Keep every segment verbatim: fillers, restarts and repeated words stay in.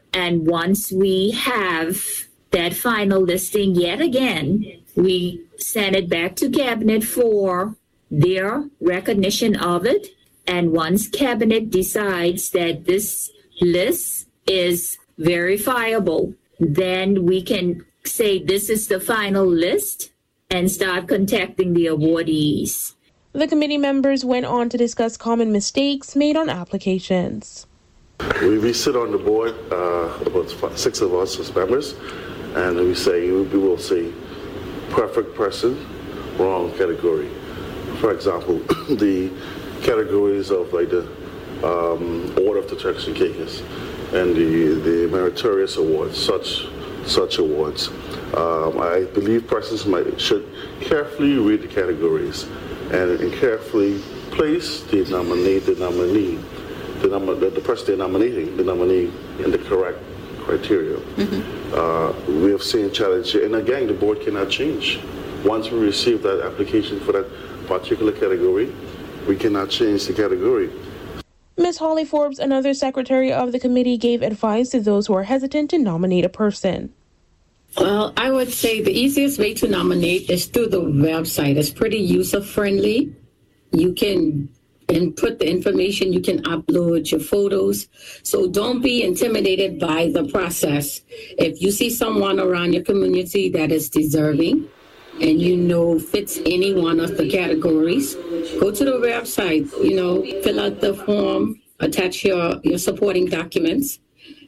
And once we have that final listing yet again, we send it back to Cabinet for their recognition of it. And once Cabinet decides that this list is verifiable, then we can say this is the final list and start contacting the awardees. The committee members went on to discuss common mistakes made on applications. We, we sit on the board, uh, about five, six of us as members, and we say, we will say, perfect person, wrong category. For example, the categories of like the um, Order of the Turks and Caicos and the, the meritorious awards, such such awards. Um, I believe persons might should carefully read the categories and, and carefully place the nominee, the nominee, the, nom- the, the person they're nominating, the nominee in the correct criteria. Mm-hmm. Uh, we have seen challenge, and again, the board cannot change. Once we receive that application for that particular category, we cannot change the category. Miz Holly Forbes, another secretary of the committee, gave advice to those who are hesitant to nominate a person. Well, I would say the easiest way to nominate is through the website. It's pretty user-friendly. You can input the information, you can upload your photos. So don't be intimidated by the process. If you see someone around your community that is deserving and you know fits any one of the categories, go to the website, you know, fill out the form, attach your, your supporting documents,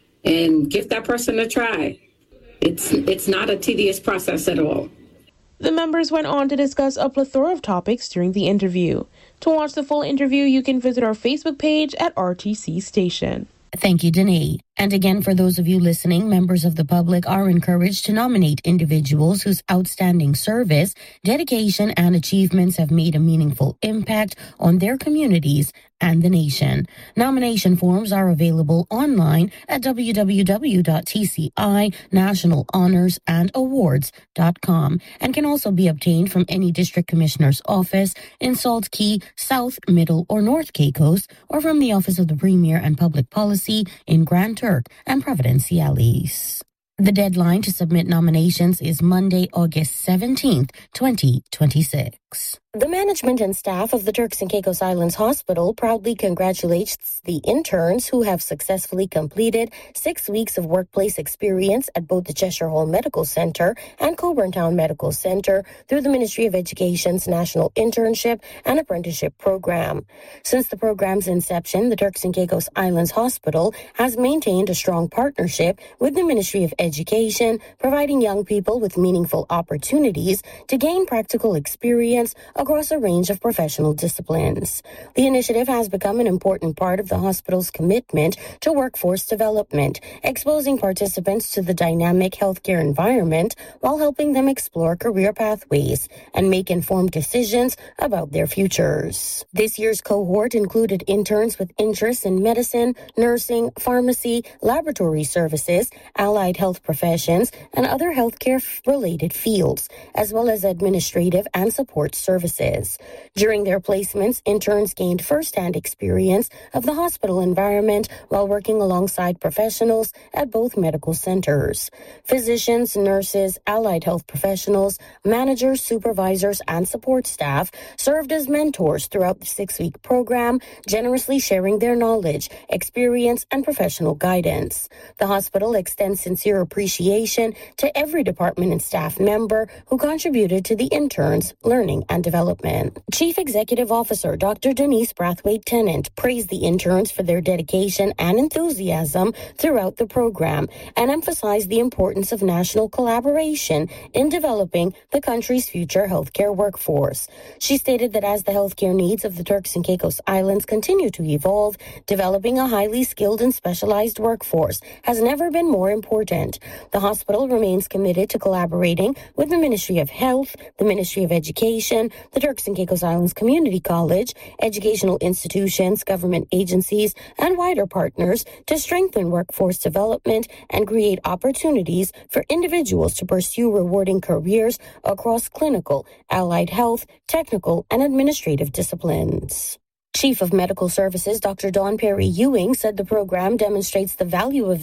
and give that person a try. It's it's not a tedious process at all. The members went on to discuss a plethora of topics during the interview. To watch the full interview, you can visit our Facebook page at R T C Station. Thank you, Danae. And again, for those of you listening, members of the public are encouraged to nominate individuals whose outstanding service, dedication, and achievements have made a meaningful impact on their communities and the nation. Nomination forms are available online at w w w dot t c i national honors and awards dot com and can also be obtained from any district commissioner's office in Salt Key, South, Middle, or North Caicos, or from the Office of the Premier and Public Policy in Grand Turk and Providenciales. The deadline to submit nominations is Monday, August seventeenth, twenty twenty-six. The management and staff of the Turks and Caicos Islands Hospital proudly congratulates the interns who have successfully completed six weeks of workplace experience at both the Cheshire Hall Medical Center and Coburn Town Medical Center through the Ministry of Education's National Internship and Apprenticeship Program. Since the program's inception, the Turks and Caicos Islands Hospital has maintained a strong partnership with the Ministry of Education, providing young people with meaningful opportunities to gain practical experience across a range of professional disciplines. The initiative has become an important part of the hospital's commitment to workforce development, exposing participants to the dynamic healthcare environment while helping them explore career pathways and make informed decisions about their futures. This year's cohort included interns with interests in medicine, nursing, pharmacy, laboratory services, allied health professions, and other healthcare-related fields, as well as administrative and support services. During their placements, interns gained first-hand experience of the hospital environment while working alongside professionals at both medical centers. Physicians, nurses, allied health professionals, managers, supervisors, and support staff served as mentors throughout the six-week program, generously sharing their knowledge, experience, and professional guidance. The hospital extends sincere appreciation to every department and staff member who contributed to the interns' learning and development. Chief Executive Officer Doctor Denise Brathwaite-Tennant praised the interns for their dedication and enthusiasm throughout the program and emphasized the importance of national collaboration in developing the country's future healthcare workforce. She stated that as the healthcare needs of the Turks and Caicos Islands continue to evolve, developing a highly skilled and specialized workforce has never been more important. The hospital remains committed to collaborating with the Ministry of Health, the Ministry of Education, the Turks and Caicos Islands Community College, educational institutions, government agencies, and wider partners to strengthen workforce development and create opportunities for individuals to pursue rewarding careers across clinical, allied health, technical, and administrative disciplines. Chief of Medical Services Doctor Dawn Perry Ewing said the program demonstrates the value of investing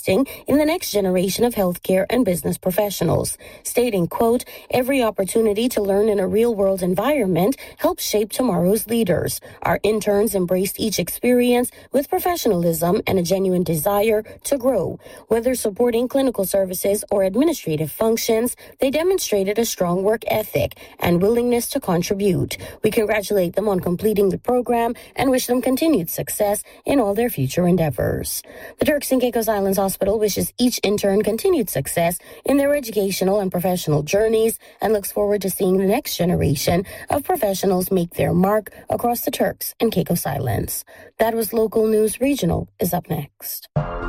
investing in the next generation of healthcare and business professionals, stating, quote, every opportunity to learn in a real-world environment helps shape tomorrow's leaders. Our interns embraced each experience with professionalism and a genuine desire to grow. Whether supporting clinical services or administrative functions, they demonstrated a strong work ethic and willingness to contribute. We congratulate them on completing the program and wish them continued success in all their future endeavors. The Turks and Caicos Islands Hospital wishes each intern continued success in their educational and professional journeys and looks forward to seeing the next generation of professionals make their mark across the Turks and Caicos Islands. That was Local News. Regional is up next.